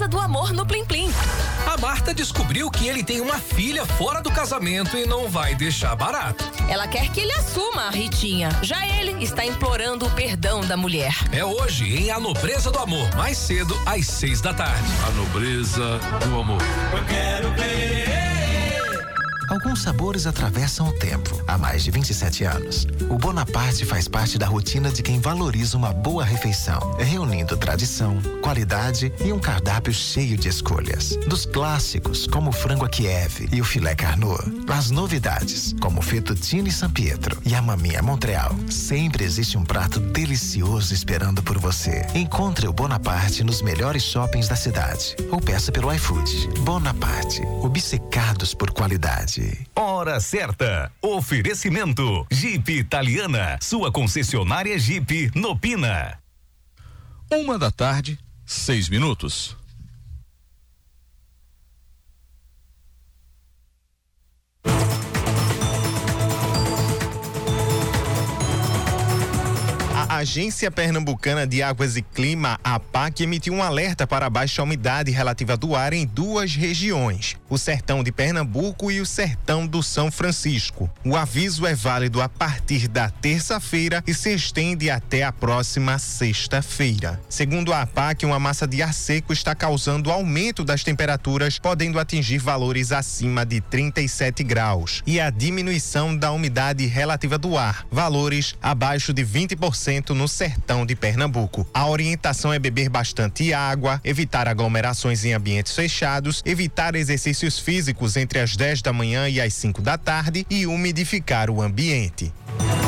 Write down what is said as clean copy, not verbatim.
Nobreza do Amor no Plim Plim. A Marta descobriu que ele tem uma filha fora do casamento e não vai deixar barato. Ela quer que ele assuma a Ritinha. Já ele está implorando o perdão da mulher. É hoje em A Nobreza do Amor, mais cedo às 6 da tarde. A Nobreza do Amor. Eu quero ver. Alguns sabores atravessam o tempo, há mais de 27 anos. O Bonaparte faz parte da rotina de quem valoriza uma boa refeição, reunindo tradição, qualidade e um cardápio cheio de escolhas. Dos clássicos, como o frango a Kiev e o filé Carnot, as novidades, como o fettuccine San Pietro e a maminha Montreal. Sempre existe um prato delicioso esperando por você. Encontre o Bonaparte nos melhores shoppings da cidade ou peça pelo iFood. Bonaparte, obcecados por qualidade. Hora certa. Oferecimento Jeep Italiana, sua concessionária Jeep no Pina. 1h06. A Agência Pernambucana de Águas e Clima, APAC, emitiu um alerta para a baixa umidade relativa do ar em duas regiões, o Sertão de Pernambuco e o Sertão do São Francisco. O aviso é válido a partir da terça-feira e se estende até a próxima sexta-feira. Segundo a APAC, uma massa de ar seco está causando aumento das temperaturas, podendo atingir valores acima de 37 graus, e a diminuição da umidade relativa do ar, valores abaixo de 20% no sertão de Pernambuco. A orientação é beber bastante água, evitar aglomerações em ambientes fechados, evitar exercícios físicos entre as 10 da manhã e as 5 da tarde e umidificar o ambiente.